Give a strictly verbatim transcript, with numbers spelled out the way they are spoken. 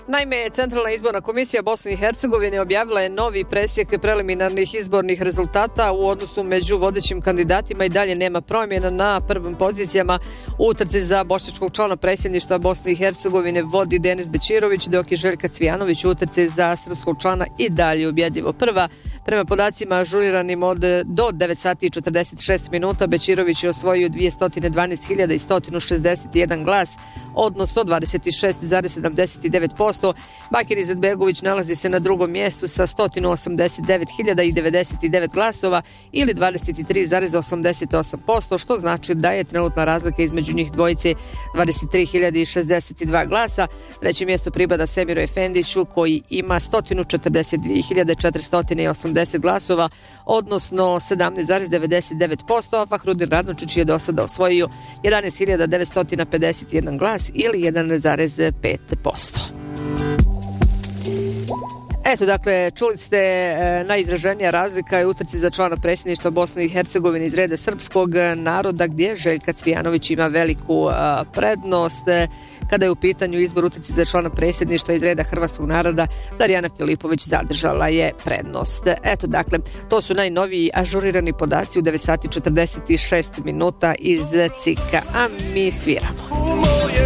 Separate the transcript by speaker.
Speaker 1: Naime, Centralna izborna komisija Bosne i Hercegovine objavila je novi presjek preliminarnih izbornih rezultata u odnosu među vodećim kandidatima i dalje nema promjena. Na prvim pozicijama u utrci za bošnjačkog člana predsjedništva Bosne i Hercegovine vodi Denis Bećirović, dok je Željka Cvijanović u utrci za srpskog člana i dalje ubjedljivo prva. Prema podacima ažuriranim od do devet sati i četrdeset šest minuta, Bećirović je osvojio dvjesto dvanaest hiljada sto šezdeset jedan glas, odnosno dvadeset šest zarez sedamdeset devet posto. Bakir Izetbegović nalazi se na drugom mjestu sa sto osamdeset devet hiljada devedeset devet glasova ili dvadeset tri zarez osamdeset osam posto, što znači da je trenutna razlika između njih dvojice dvadeset tri hiljade šezdeset dva glasa. Treće mjesto pripada Semiru Efendiću koji ima sto četrdeset dvije hiljade četiristo osamdeset glasova, odnosno sedamnaest zarez devedeset devet posto, a Fahrudin Radnočić je do sada osvojio jedanaest hiljada devetsto pedeset jedan glas ili jedan zarez pet posto. Eto, dakle, čuli ste e, najizraženija razlika je utrci za člana predsjedništva Bosne i Hercegovine iz reda srpskog naroda, gdje Željka Cvijanović ima veliku a, prednost. E, kada je u pitanju izbor utrci za člana predsjedništva iz reda hrvatskog naroda, Darijana Filipović zadržala je prednost. Eto, dakle, to su najnoviji ažurirani podaci u devet sati četrdeset šest minuta iz C I K-a, a mi sviramo.